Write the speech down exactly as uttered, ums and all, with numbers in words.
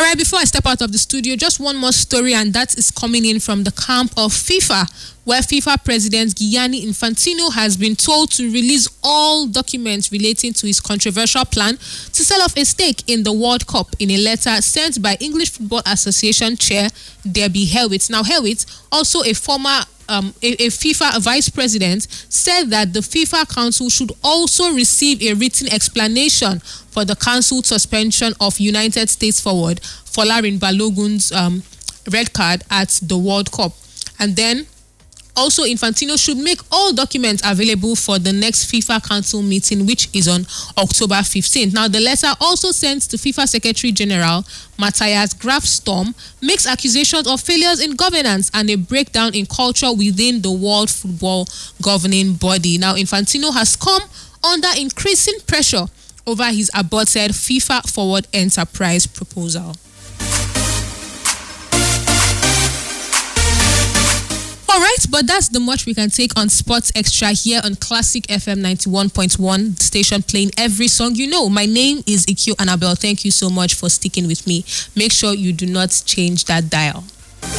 right, before I step out of the studio, just one more story, and that is coming in from the camp of FIFA, where FIFA President Gianni Infantino has been told to release all documents relating to his controversial plan to sell off a stake in the World Cup in a letter sent by English Football Association Chair Debbie Hellwitz. Now, Hellwitz, also a former Um, a, a FIFA vice president, said that the FIFA Council should also receive a written explanation for the cancelled suspension of United States forward Folarin Balogun's um, red card at the World Cup. And then also, Infantino should make all documents available for the next FIFA Council meeting, which is on October fifteenth. Now, the letter also sent to FIFA Secretary General Matthias Graf Storm makes accusations of failures in governance and a breakdown in culture within the World Football governing body. Now, Infantino has come under increasing pressure over his aborted FIFA Forward Enterprise proposal. All right, but that's the much we can take on Sports Extra here on Classic F M ninety-one point one, the station playing every song you know. My name is Ikio Annabelle. Thank you so much for sticking with me. Make sure you do not change that dial.